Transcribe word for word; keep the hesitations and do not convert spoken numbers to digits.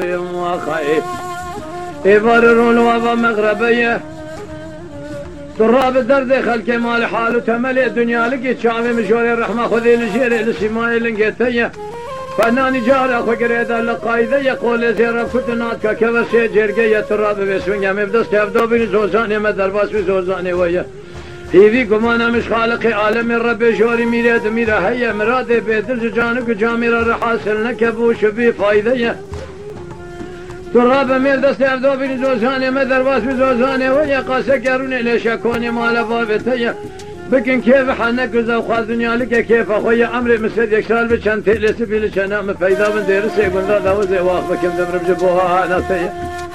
وخير يبررون وابا مغربيه تراب الدرد خلق مال حال وتملي الدنيا لقيت شامي مشوري الرحمة خذي لشيري لسماي لنقيتيه فناني جاري اخو قريدا لقايده يقول زيرا كتناتك كبسي جرقية تراب بسوينيا مبدس كيفدو بني زوزاني مدرباس بزوزاني ويا هيفي كمانا مش خالقي عالم ربي جوري ميراد ميرا هيا مرادي بيدل جانك جاميرا رحاسل نكبوش بي فايدة تراب مبدس كيفدو بني زوزاني مدرباس بزوزاني ويا قاسا قروني ليش اكوني مال بابتيا بكن كيف حنك وخا دنيا لك كيف اخويا امري مسد يكسال بشان تلس بيلش انا مفيدا من دير سيقول ذا ذا وزي واخ بكم دمر بجبوها انا سيا